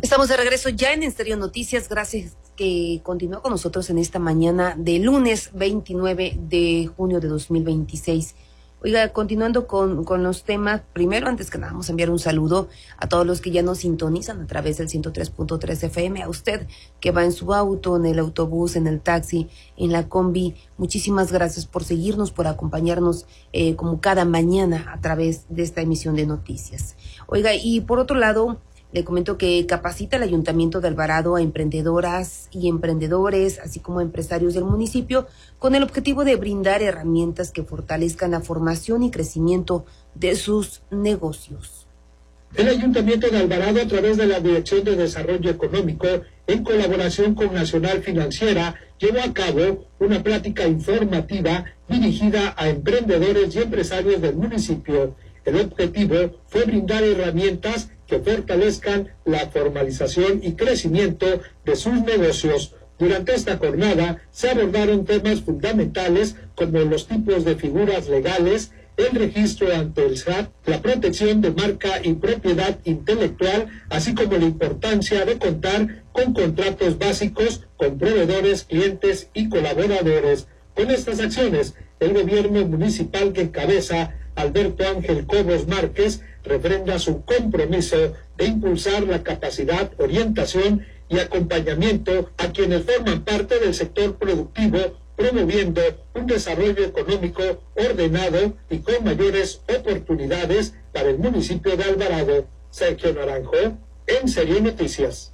Estamos de regreso ya en Estéreo Noticias. Gracias que continúa con nosotros en esta mañana de lunes 29 de junio de 2026. Oiga, continuando con los temas, primero, antes que nada, vamos a enviar un saludo a todos los que ya nos sintonizan a través del 103.3 FM, a usted que va en su auto, en el autobús, en el taxi, en la combi. Muchísimas gracias por seguirnos, por acompañarnos como cada mañana a través de esta emisión de noticias. Oiga, y por otro lado, le comento que capacita el Ayuntamiento de Alvarado a emprendedoras y emprendedores, así como a empresarios del municipio, con el objetivo de brindar herramientas que fortalezcan la formación y crecimiento de sus negocios. El Ayuntamiento de Alvarado, a través de la Dirección de Desarrollo Económico, en colaboración con Nacional Financiera, llevó a cabo una plática informativa dirigida a emprendedores y empresarios del municipio. El objetivo fue brindar herramientas que fortalezcan la formalización y crecimiento de sus negocios. Durante esta jornada se abordaron temas fundamentales como los tipos de figuras legales, el registro ante el SAT, la protección de marca y propiedad intelectual, así como la importancia de contar con contratos básicos con proveedores, clientes y colaboradores. Con estas acciones, el gobierno municipal que encabeza Alberto Ángel Cobos Márquez refrenda su compromiso de impulsar la capacidad, orientación y acompañamiento a quienes forman parte del sector productivo, promoviendo un desarrollo económico ordenado y con mayores oportunidades para el municipio de Alvarado. Sergio Naranjo, en Serio Noticias.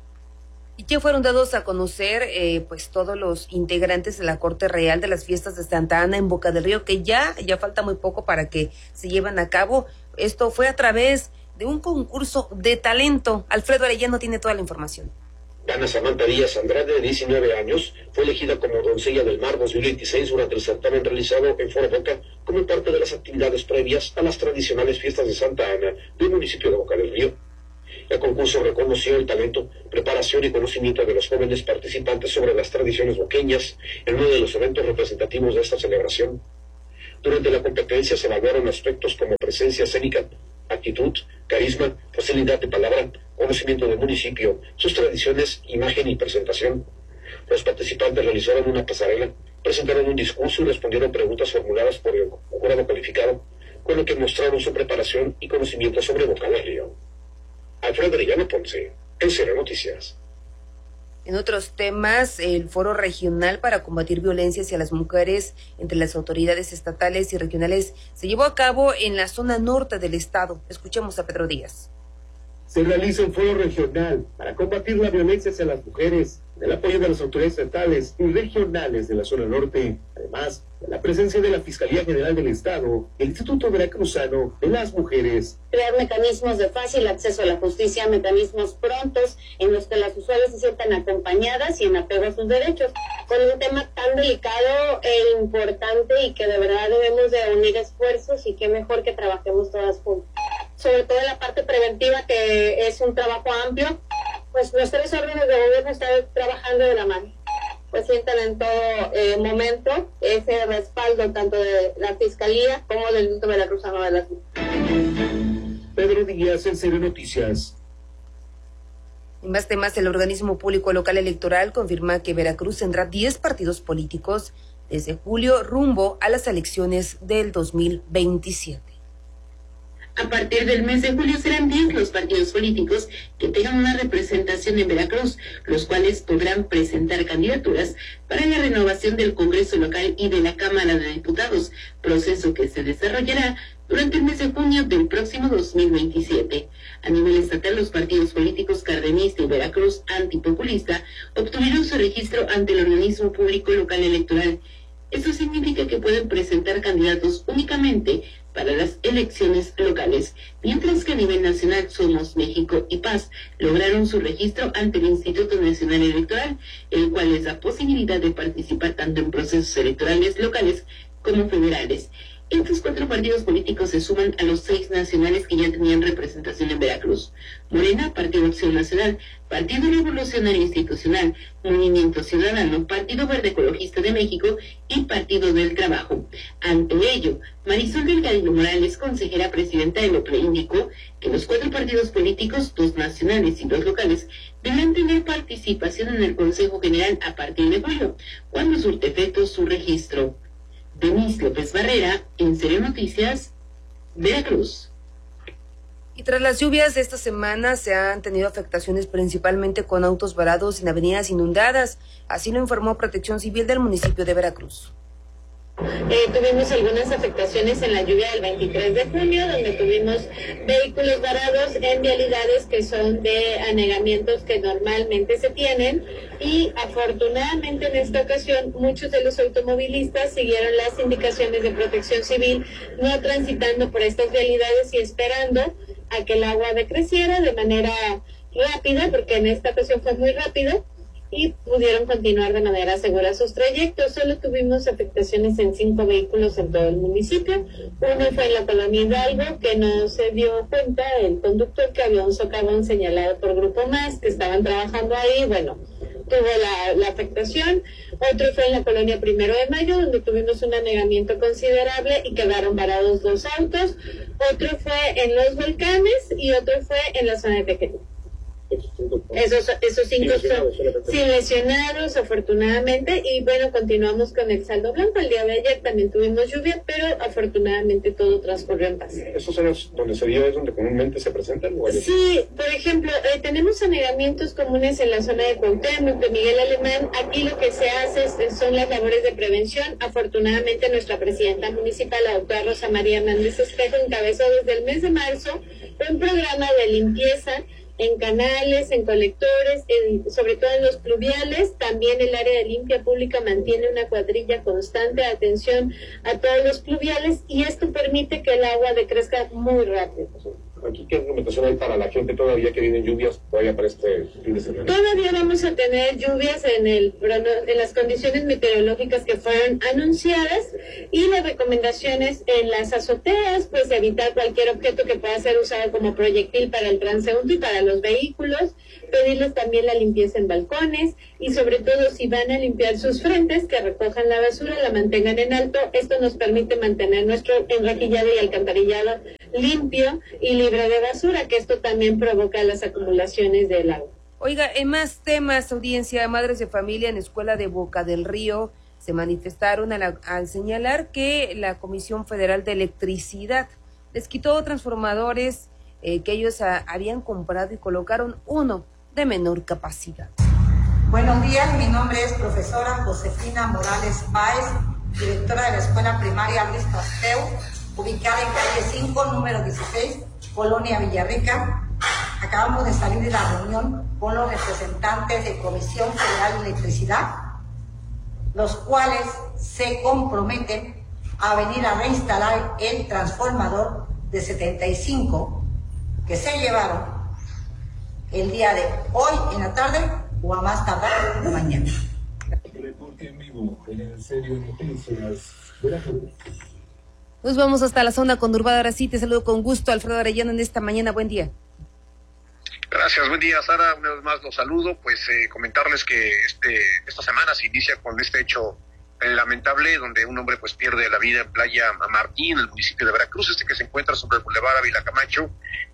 Y que fueron dados a conocer pues todos los integrantes de la Corte Real de las Fiestas de Santa Ana en Boca del Río, que ya falta muy poco para que se lleven a cabo. Esto fue a través de un concurso de talento. Alfredo Arellano tiene toda la información. Ana Samantha Díaz Andrade, de 19 años, fue elegida como Doncella del Mar 2026 durante el certamen realizado en Foro Boca como parte de las actividades previas a las tradicionales fiestas de Santa Ana del municipio de Boca del Río. El concurso reconoció el talento, preparación y conocimiento de los jóvenes participantes sobre las tradiciones boqueñas en uno de los eventos representativos de esta celebración. Durante la competencia se evaluaron aspectos como presencia escénica, actitud, carisma, facilidad de palabra, conocimiento del municipio, sus tradiciones, imagen y presentación. Los participantes realizaron una pasarela, presentaron un discurso y respondieron preguntas formuladas por el jurado calificado, con lo que mostraron su preparación y conocimiento sobre Boca del Río. Alfredo Arellano Ponce, en Serio Noticias. En otros temas, el Foro Regional para Combatir Violencia hacia las Mujeres entre las autoridades estatales y regionales se llevó a cabo en la zona norte del estado. Escuchemos a Pedro Díaz. Se realiza un foro regional para combatir la violencia hacia las mujeres, del apoyo de las autoridades estatales y regionales de la zona norte, además de la presencia de la Fiscalía General del Estado, el Instituto Veracruzano de las Mujeres. Crear mecanismos de fácil acceso a la justicia, mecanismos prontos en los que las usuarias se sientan acompañadas y en apego a sus derechos, con un tema tan delicado e importante y que de verdad debemos de unir esfuerzos y qué mejor que trabajemos todas juntas. Sobre todo en la parte preventiva, que es un trabajo amplio, pues los tres órdenes de gobierno están trabajando de la mano. Pues sientan en todo momento ese respaldo tanto de la Fiscalía como del Instituto Veracruzano de las Mujeres. Pedro Díaz, en Serio Noticias. En más temas, el organismo público local electoral confirma que Veracruz tendrá 10 partidos políticos desde julio rumbo a las elecciones del 2027. A partir del mes de julio serán 10 los partidos políticos que tengan una representación en Veracruz, los cuales podrán presentar candidaturas para la renovación del Congreso local y de la Cámara de Diputados, proceso que se desarrollará durante el mes de junio del próximo 2027. A nivel estatal, los partidos políticos Cardenista y Veracruz Antipopulista obtuvieron su registro ante el organismo público local electoral. Esto significa que pueden presentar candidatos únicamente para las elecciones locales, mientras que a nivel nacional Somos México y Paz lograron su registro ante el Instituto Nacional Electoral, el cual les da posibilidad de participar tanto en procesos electorales locales como federales. Estos 4 partidos políticos se suman a los 6 nacionales que ya tenían representación en Veracruz: Morena, Partido Acción Nacional, Partido Revolucionario Institucional, Movimiento Ciudadano, Partido Verde Ecologista de México y Partido del Trabajo. Ante ello, Marisol Delgadillo Morales, consejera presidenta del OPLE, indicó que los 4 partidos políticos, 2 nacionales y 2 locales, deberán tener participación en el Consejo General a partir de julio, cuando surte efecto su registro. Denise López Barrera, en Serio Noticias, Veracruz. Y tras las lluvias de esta semana se han tenido afectaciones principalmente con autos varados en avenidas inundadas. Así lo informó Protección Civil del municipio de Veracruz. Tuvimos algunas afectaciones en la lluvia del 23 de junio, donde tuvimos vehículos varados en vialidades que son de anegamientos que normalmente se tienen, y afortunadamente en esta ocasión muchos de los automovilistas siguieron las indicaciones de Protección Civil, no transitando por estas vialidades y esperando a que el agua decreciera de manera rápida, porque en esta ocasión fue muy rápido, y pudieron continuar de manera segura sus trayectos. Solo tuvimos afectaciones en 5 vehículos en todo el municipio. Uno fue en la colonia Hidalgo, que no se dio cuenta el conductor que había un socavón señalado por Grupo Más, que estaban trabajando ahí, bueno, tuvo la afectación. Otro fue en la colonia Primero de Mayo, donde tuvimos un anegamiento considerable y quedaron varados 2 autos. Otro fue en Los Volcanes y otro fue en la zona de Tequeño. Esos 5 son sin lesionados, afortunadamente, y bueno, continuamos con el saldo blanco. El día de ayer también tuvimos lluvia, pero afortunadamente todo transcurrió en paz. ¿Esos son los donde se dio, es donde comúnmente se presentan? Sí, por ejemplo, tenemos anegamientos comunes en la zona de Cuauhtémoc, de Miguel Alemán. Aquí lo que se hace son las labores de prevención. Afortunadamente nuestra presidenta municipal, la doctora Rosa María Hernández Espejo, encabezó desde el mes de marzo un programa de limpieza en canales, en colectores, sobre todo en los pluviales. También el área de limpia pública mantiene una cuadrilla constante de atención a todos los pluviales, y esto permite que el agua decrezca muy rápido. Aquí, ¿qué recomendación hay para la gente todavía que vienen lluvias todavía para este fin de semana? Todavía vamos a tener lluvias en las condiciones meteorológicas que fueron anunciadas, y las recomendaciones en las azoteas, pues evitar cualquier objeto que pueda ser usado como proyectil para el transeúnte y para los vehículos, pedirles también la limpieza en balcones, y sobre todo si van a limpiar sus frentes, que recojan la basura, la mantengan en alto. Esto nos permite mantener nuestro enrejillado y alcantarillado limpio y libre de basura, que esto también provoca las acumulaciones del agua. Oiga, en más temas, audiencia, madres de familia en la escuela de Boca del Río se manifestaron al señalar que la Comisión Federal de Electricidad les quitó transformadores que ellos habían comprado y colocaron uno de menor capacidad. Buenos días, mi nombre es profesora Josefina Morales Báez, directora de la Escuela Primaria Luis Pasteur, ubicada en calle 5, número 16, Colonia Villarrica. Acabamos de salir de la reunión con los representantes de Comisión Federal de Electricidad, los cuales se comprometen a venir a reinstalar el transformador de 75 que se llevaron el día de hoy en la tarde o a más tardar de mañana. Reporte en vivo en el Serio Noticias, Veracruz. Nos vamos hasta la zona conurbada. Ahora sí, te saludo con gusto, Alfredo Arellano, en esta mañana. Buen día. Gracias, buen día, Sara. Una vez más los saludo. Pues comentarles que esta semana se inicia con este hecho lamentable, donde un hombre pues pierde la vida en Playa Martín, en el municipio de Veracruz, que se encuentra sobre el Boulevard Ávila Camacho.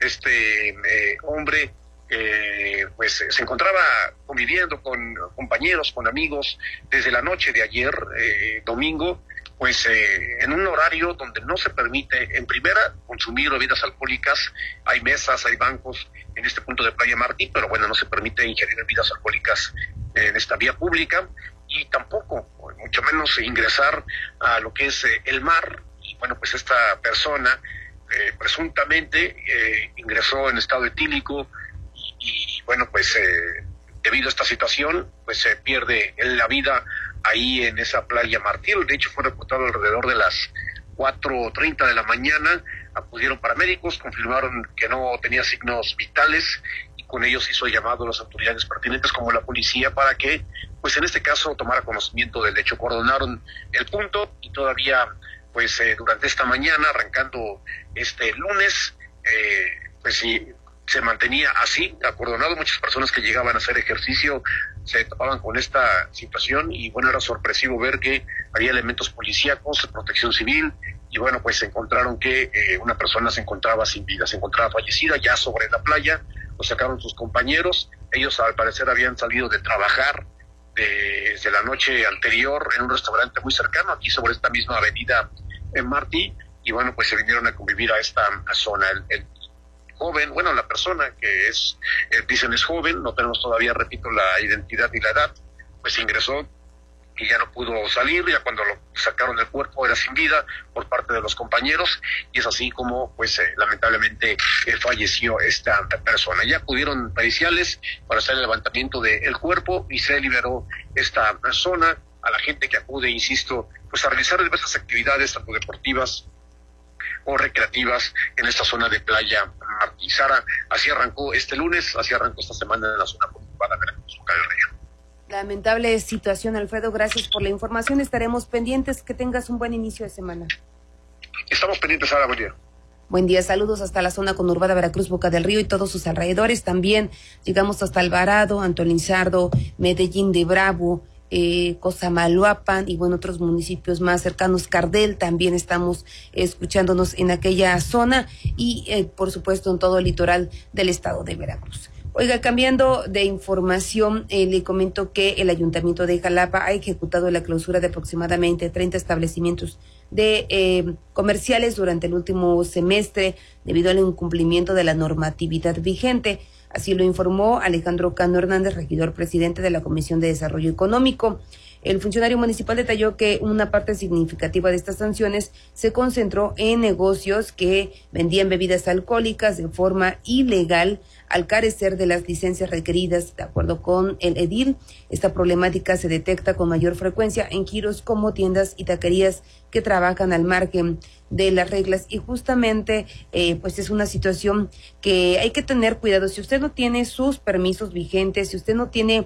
Hombre pues se encontraba conviviendo con compañeros, con amigos, desde la noche de ayer, domingo, pues en un horario donde no se permite, en primera, consumir bebidas alcohólicas. Hay mesas, hay bancos en este punto de Playa Martín, pero bueno, no se permite ingerir bebidas alcohólicas en esta vía pública, y tampoco, mucho menos, ingresar a lo que es el mar. Y bueno, pues esta persona presuntamente ingresó en estado etílico, y bueno, pues debido a esta situación, pues se pierde la vida ahí en esa Playa Martín. De hecho, fue reportado alrededor de las 4:30 de la mañana. Acudieron paramédicos, confirmaron que no tenía signos vitales, y con ellos hizo llamado a las autoridades pertinentes como la policía para que, pues en este caso, tomara conocimiento del hecho. Cordonaron el punto y todavía pues durante esta mañana, arrancando este lunes, pues sí, se mantenía así, acordonado. Muchas personas que llegaban a hacer ejercicio se topaban con esta situación y bueno, era sorpresivo ver que había elementos policíacos, de protección civil, y bueno, pues se encontraron que una persona se encontraba sin vida, se encontraba fallecida ya sobre la playa. Lo sacaron sus compañeros. Ellos al parecer habían salido de trabajar desde la noche anterior en un restaurante muy cercano, aquí sobre esta misma avenida en Martí, y bueno, pues se vinieron a convivir a esta zona. El joven, bueno, la persona que es, dicen es joven, no tenemos todavía, repito, la identidad ni la edad, pues ingresó y ya no pudo salir. Ya cuando lo sacaron del cuerpo era sin vida por parte de los compañeros, y es así como pues lamentablemente falleció esta persona. Ya acudieron periciales para hacer el levantamiento del cuerpo y se liberó esta zona a la gente que acude, insisto, pues a realizar diversas actividades, tanto deportivas o recreativas en esta zona de Playa Martí. Sara, así arrancó este lunes, así arrancó esta semana en la zona conurbada de Veracruz, Boca del Río. Lamentable situación, Alfredo. Gracias por la información. Estaremos pendientes. Que tengas un buen inicio de semana. Estamos pendientes, Sara. Buen día. Buen día. Saludos hasta la zona conurbada Veracruz, Boca del Río y todos sus alrededores. También llegamos hasta Alvarado, Antón Lizardo, Medellín de Bravo, Cosamaloapan y bueno, otros municipios más cercanos. Cardel, también estamos escuchándonos en aquella zona y por supuesto en todo el litoral del estado de Veracruz. Oiga, cambiando de información, le comento que el Ayuntamiento de Jalapa ha ejecutado la clausura de aproximadamente 30 establecimientos de comerciales durante el último semestre debido al incumplimiento de la normatividad vigente. Así lo informó Alejandro Cano Hernández, regidor presidente de la Comisión de Desarrollo Económico. El funcionario municipal detalló que una parte significativa de estas sanciones se concentró en negocios que vendían bebidas alcohólicas de forma ilegal al carecer de las licencias requeridas. De acuerdo con el edil, esta problemática se detecta con mayor frecuencia en giros como tiendas y taquerías que trabajan al margen de las reglas y justamente pues es una situación que hay que tener cuidado. Si usted no tiene sus permisos vigentes, si usted no tiene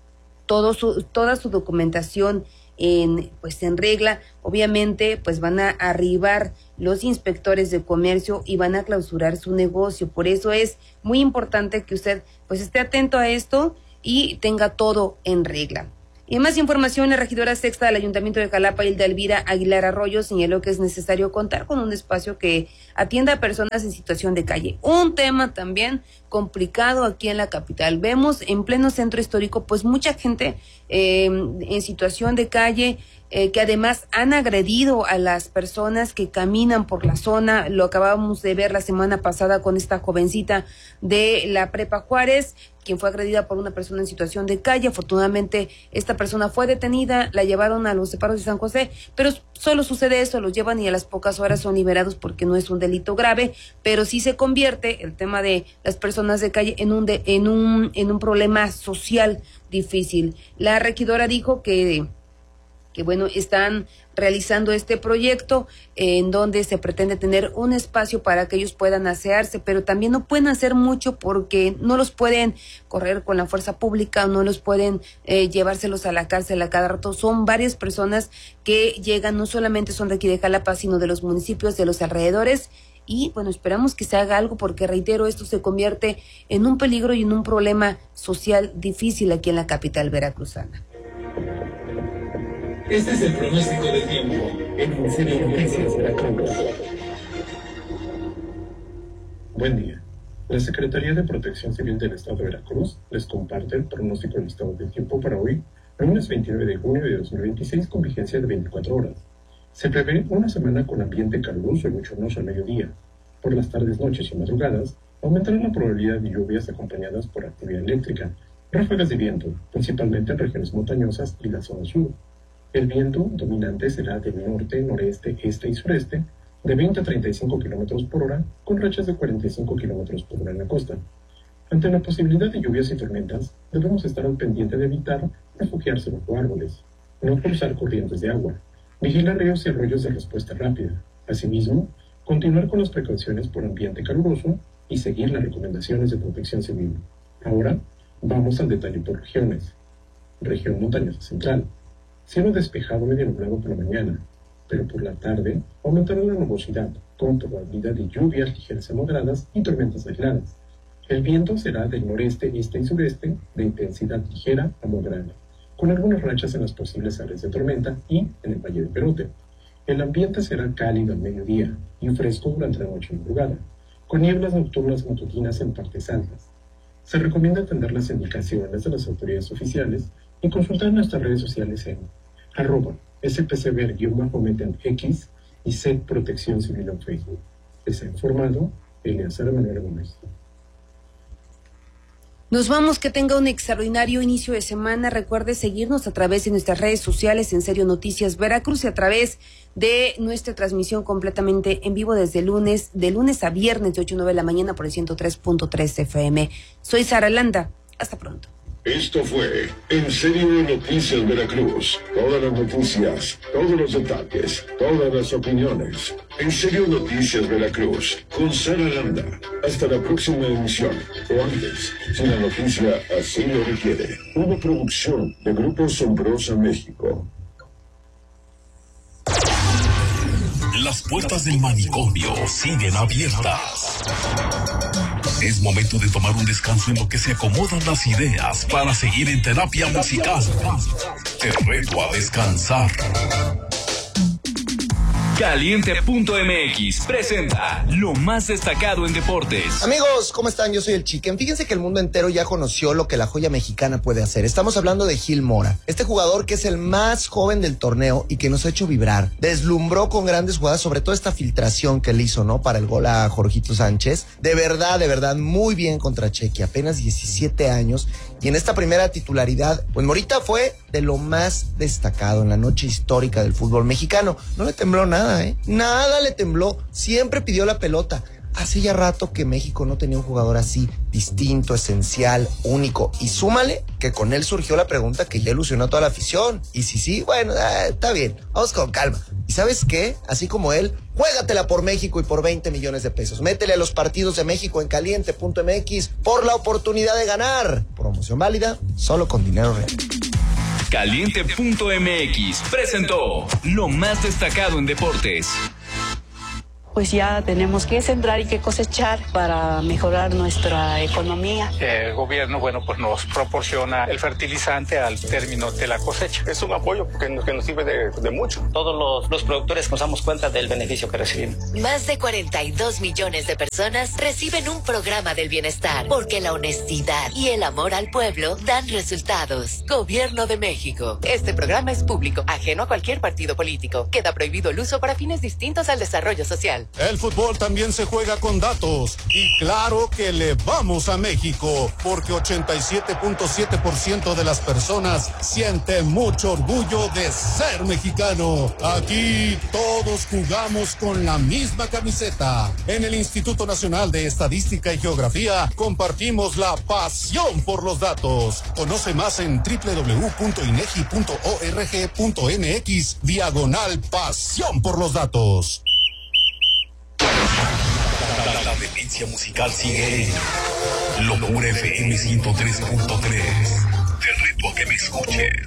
toda su documentación en regla, obviamente pues van a arribar los inspectores de comercio y van a clausurar su negocio. Por eso es muy importante que usted pues esté atento a esto y tenga todo en regla. Y en más información, la regidora sexta del Ayuntamiento de Jalapa, Hilda Elvira Aguilar Arroyo, señaló que es necesario contar con un espacio que atienda a personas en situación de calle. Un tema también complicado aquí en la capital. Vemos en pleno centro histórico, pues mucha gente en situación de calle, que además han agredido a las personas que caminan por la zona. Lo acabábamos de ver la semana pasada con esta jovencita de la Prepa Juárez, quien fue agredida por una persona en situación de calle. Afortunadamente, esta persona fue detenida, la llevaron a los separos de San José, pero solo sucede eso, los llevan y a las pocas horas son liberados porque no es un delito grave, pero sí se convierte el tema de las personas de calle en un problema social difícil. La regidora dijo que bueno, están realizando este proyecto en donde se pretende tener un espacio para que ellos puedan asearse, pero también no pueden hacer mucho porque no los pueden correr con la fuerza pública, no los pueden llevárselos a la cárcel a cada rato. Son varias personas que llegan, no solamente son de aquí de Jalapa, sino de los municipios de los alrededores. Y bueno, esperamos que se haga algo porque, reitero, esto se convierte en un peligro y en un problema social difícil aquí en la capital veracruzana. Este es el pronóstico del tiempo en Ministerio de Noticias Veracruz. Buen día. La Secretaría de Protección Civil del Estado de Veracruz les comparte el pronóstico del estado del tiempo para hoy, lunes 29 de junio de 2026, con vigencia de 24 horas. Se prevé una semana con ambiente caluroso y bochornoso al mediodía. Por las tardes, noches y madrugadas, aumentará la probabilidad de lluvias acompañadas por actividad eléctrica, ráfagas de viento, principalmente en regiones montañosas y la zona sur. El viento dominante será del norte, noreste, este y sureste, de 20 a 35 kilómetros por hora, con rachas de 45 kilómetros por hora en la costa. Ante la posibilidad de lluvias y tormentas, debemos estar al pendiente de evitar refugiarse bajo árboles, no cruzar corrientes de agua, vigilar ríos y arroyos de respuesta rápida. Asimismo, continuar con las precauciones por ambiente caluroso y seguir las recomendaciones de protección civil. Ahora, vamos al detalle por regiones. Región montañosa central. Cielo despejado medio nublado por la mañana. pero por la tarde aumentará la nubosidad, con probabilidad de lluvias ligeras a moderadas y tormentas aisladas. El viento será del noreste, este y sureste, de intensidad ligera a moderada, con algunas rachas en las posibles áreas de tormenta y en el Valle de Perote. El ambiente será cálido al mediodía y fresco durante la noche y madrugada, con nieblas nocturnas matutinas en partes altas. Se recomienda atender las indicaciones de las autoridades oficiales y consultar nuestras redes sociales en @spcver_met en X y SED Protección Civil en Facebook. Les ha informado Eleazar Manuel Gómez. Nos vamos, que tenga un extraordinario inicio de semana. Recuerde seguirnos a través de nuestras redes sociales en Serio Noticias Veracruz y a través de nuestra transmisión completamente en vivo desde de lunes a viernes de 8 a 9 de la mañana por el 103.3 FM. Soy Sara Landa. Hasta pronto. Esto fue En Serio Noticias Veracruz. Todas las noticias, todos los detalles, todas las opiniones. En Serio Noticias Veracruz, con Sara Landa. Hasta la próxima emisión, o antes, si la noticia así lo requiere. Una producción de Grupo Sombrosa México. Las puertas del manicomio siguen abiertas. Es momento de tomar un descanso en lo que se acomodan las ideas para seguir en terapia musical. Te reto a descansar. Caliente.mx presenta lo más destacado en deportes. Amigos, ¿cómo están? Yo soy el Chicken. Fíjense que el mundo entero ya conoció lo que la joya mexicana puede hacer. Estamos hablando de Gil Mora, este jugador que es el más joven del torneo y que nos ha hecho vibrar. Deslumbró con grandes jugadas, sobre todo esta filtración que él hizo, ¿no? Para el gol a Jorgito Sánchez. De verdad, muy bien contra Chequia. Apenas 17 años. Y en esta primera titularidad, pues Morita fue de lo más destacado en la noche histórica del fútbol mexicano. No le tembló nada, Nada le tembló. Siempre pidió la pelota. Hace ya rato que México no tenía un jugador así, distinto, esencial, único. Y súmale que con él surgió la pregunta que ya ilusionó a toda la afición. Y sí, bueno, está bien. Vamos con calma. ¿Y sabes qué? Así como él, juégatela por México y por 20 millones de pesos. Métele a los partidos de México en Caliente.mx por la oportunidad de ganar. Promoción válida solo con dinero real. Caliente.mx presentó lo más destacado en deportes. Pues ya tenemos que sembrar y que cosechar para mejorar nuestra economía. El gobierno, pues nos proporciona el fertilizante al término de la cosecha. Es un apoyo que nos sirve de mucho. Todos los productores nos damos cuenta del beneficio que recibimos. Más de 42 millones de personas reciben un programa del bienestar, porque la honestidad y el amor al pueblo dan resultados. Gobierno de México. Este programa es público, ajeno a cualquier partido político. Queda prohibido el uso para fines distintos al desarrollo social. El fútbol también se juega con datos. Y claro que le vamos a México, porque 87.7% de las personas siente mucho orgullo de ser mexicano. Aquí todos jugamos con la misma camiseta. En el Instituto Nacional de Estadística y Geografía compartimos la pasión por los datos. Conoce más en www.inegi.org.mx/pasión por los datos. La demencia musical sigue en Locura FM 103.3. Te reto a que me escuches.